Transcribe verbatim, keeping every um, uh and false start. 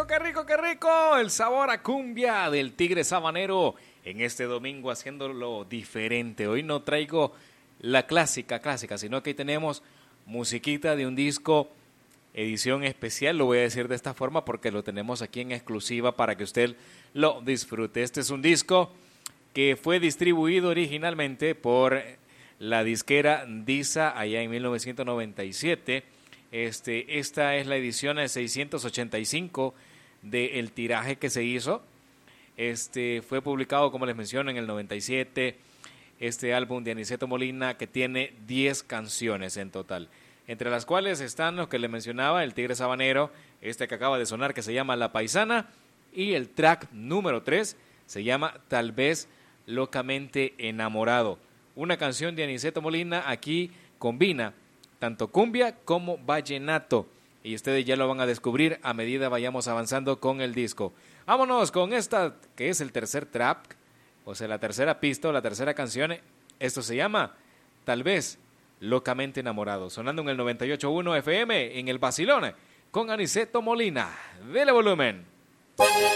qué rico, qué rico. El sabor a cumbia del Tigre Sabanero en este domingo haciéndolo diferente. Hoy no traigo la clásica, clásica, sino que hoy tenemos musiquita de un disco, edición especial, lo voy a decir de esta forma porque lo tenemos aquí en exclusiva para que usted lo disfrute. Este es un disco que fue distribuido originalmente por la disquera Disa allá en mil novecientos noventa y siete. Este, esta es la edición seiscientos ochenta y cinco del tiraje que se hizo. Este fue publicado, como les menciono, en el noventa y siete. Este álbum de Aniceto Molina, que tiene diez canciones en total, entre las cuales están los que le mencionaba, el Tigre Sabanero, este que acaba de sonar, que se llama La Paisana, y el track número tres se llama Tal vez Locamente Enamorado. Una canción de Aniceto Molina aquí combina tanto cumbia como vallenato, y ustedes ya lo van a descubrir a medida vayamos avanzando con el disco. Vámonos con esta, que es el tercer track, o sea, la tercera pista o la tercera canción. Esto se llama Tal vez Locamente Enamorado, sonando en el noventa y ocho punto uno F M en el Vacilón con Aniceto Molina. Dele volumen.